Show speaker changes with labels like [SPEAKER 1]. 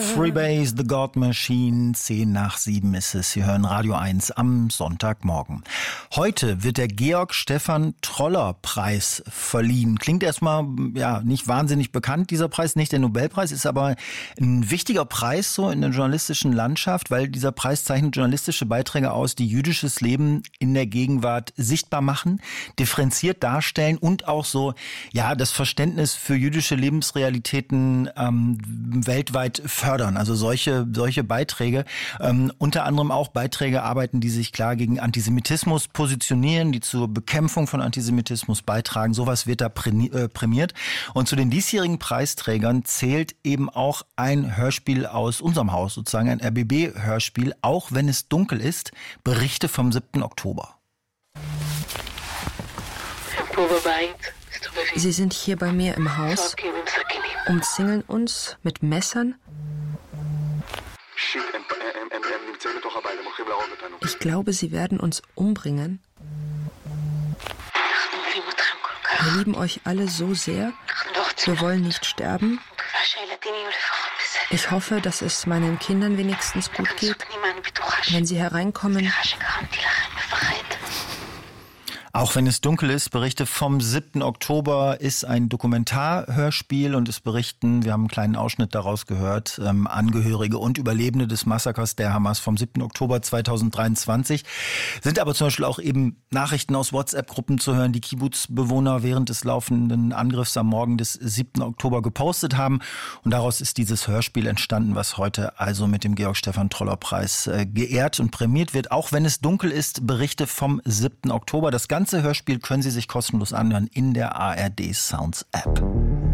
[SPEAKER 1] Freebase, The God Machine, 6:10 ist es. Sie hören Radio 1 am Sonntagmorgen. Heute wird der Georg-Stephan-Troller-Preis verliehen. Klingt erstmal nicht wahnsinnig bekannt, dieser Preis, nicht der Nobelpreis, ist aber ein wichtiger Preis so in der journalistischen Landschaft, weil dieser Preis zeichnet journalistische Beiträge aus, die jüdisches Leben in der Gegenwart sichtbar machen, differenziert darstellen und auch so das Verständnis für jüdische Lebensrealitäten weltweit fördern. Also solche Beiträge, unter anderem auch Beiträge arbeiten, die sich klar gegen Antisemitismus positionieren, die zur Bekämpfung von Antisemitismus beitragen. Sowas wird da prämiert. Und zu den diesjährigen Preisträgern zählt eben auch ein Hörspiel aus unserem Haus, sozusagen ein RBB-Hörspiel, auch wenn es dunkel ist, Berichte vom 7. Oktober.
[SPEAKER 2] Sie sind hier bei mir im Haus, umzingeln uns mit Messern. Ich glaube, sie werden uns umbringen. Wir lieben euch alle so sehr. Wir wollen nicht sterben. Ich hoffe, dass es meinen Kindern wenigstens gut geht, wenn sie hereinkommen.
[SPEAKER 1] Auch wenn es dunkel ist, Berichte vom 7. Oktober ist ein Dokumentarhörspiel und es berichten, wir haben einen kleinen Ausschnitt daraus gehört, Angehörige und Überlebende des Massakers der Hamas vom 7. Oktober 2023. Sind aber zum Beispiel auch eben Nachrichten aus WhatsApp-Gruppen zu hören, die Kibbuz-Bewohner während des laufenden Angriffs am Morgen des 7. Oktober gepostet haben. Und daraus ist dieses Hörspiel entstanden, was heute also mit dem Georg-Stephan-Troller-Preis geehrt und prämiert wird. Auch wenn es dunkel ist, Berichte vom 7. Oktober. Das ganze Hörspiel können Sie sich kostenlos anhören in der ARD Sounds App.